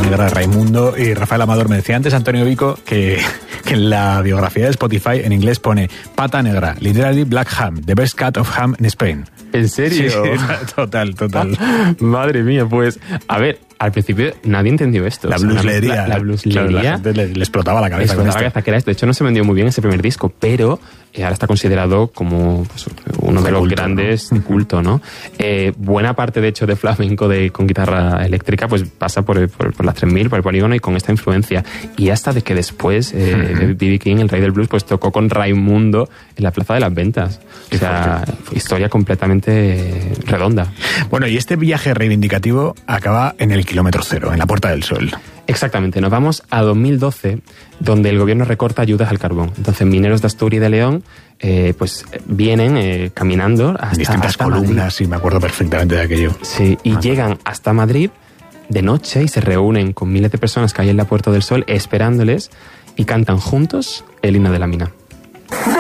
negra, Raimundo. Y Rafael Amador me decía antes, Antonio Vico, que en la biografía de Spotify en inglés pone pata negra, literally black ham, the best cut of ham in Spain. ¿En serio? Sí, total. Madre mía, pues, a ver, al principio nadie entendió esto. La blueslería. La blueslería. Claro, la gente le explotaba la cabeza. Que era esto. De hecho, no se vendió muy bien ese primer disco, pero ahora está considerado como pues, uno de los culto, grandes de culto, ¿no? Buena parte, de hecho, de flamenco con guitarra eléctrica pues pasa por las 3000, por el polígono y con esta influencia. Y hasta de que después B.B. King, el rey del blues, pues tocó con Raimundo en la Plaza de las Ventas. O sea, historia completamente redonda. Bueno, y este viaje reivindicativo acaba en el kilómetro cero, en la Puerta del Sol. Exactamente, nos vamos a 2012, donde el gobierno recorta ayudas al carbón. Entonces, mineros de Asturias y de León pues vienen caminando hasta distintas columnas, Madrid. Y me acuerdo perfectamente de aquello. Sí, y llegan hasta Madrid de noche y se reúnen con miles de personas que hay en la Puerta del Sol esperándoles y cantan juntos el himno de la mina.